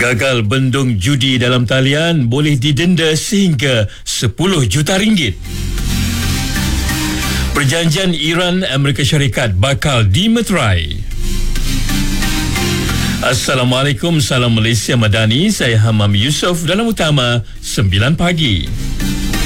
Gagal bendung judi dalam talian boleh didenda sehingga 10 juta ringgit. Perjanjian Iran Amerika Syarikat bakal dimeterai. Assalamualaikum, salam Malaysia Madani. Saya Hamam Yusof dalam Utama 9 pagi.